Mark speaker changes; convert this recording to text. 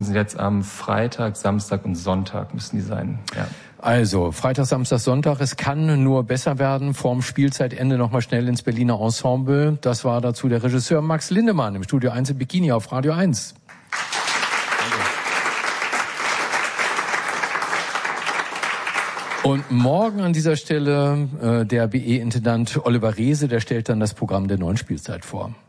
Speaker 1: sind jetzt am Freitag, Samstag und Sonntag müssen die sein. Ja.
Speaker 2: Also, Freitag, Samstag, Sonntag, es kann nur besser werden. Vorm Spielzeitende nochmal schnell ins Berliner Ensemble. Das war dazu der Regisseur Max Lindemann im Studio 1 in Bikini auf Radio 1. Und morgen an dieser Stelle der BE-Intendant Oliver Reese, der stellt dann das Programm der neuen Spielzeit vor.